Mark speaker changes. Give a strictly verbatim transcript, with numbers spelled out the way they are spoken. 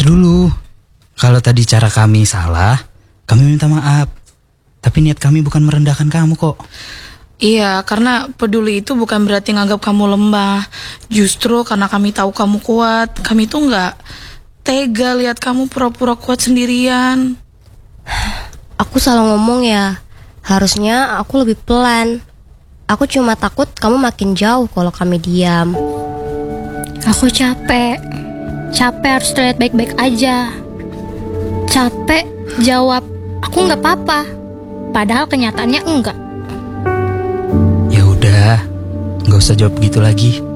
Speaker 1: dulu. Kalau tadi cara kami salah, kami minta maaf. Tapi niat kami bukan merendahkan kamu kok.
Speaker 2: Iya, karena peduli itu bukan berarti nganggap kamu lemah. Justru karena kami tahu kamu kuat, kami tuh nggak tega lihat kamu pura-pura kuat sendirian.
Speaker 3: Aku salah ngomong ya. Harusnya aku lebih pelan. Aku cuma takut kamu makin jauh kalau kami diam.
Speaker 4: Aku capek. Capek harus terlihat baik-baik aja. Capek jawab, aku nggak apa-apa. Padahal kenyataannya enggak.
Speaker 1: Ya udah, nggak usah jawab gitu lagi.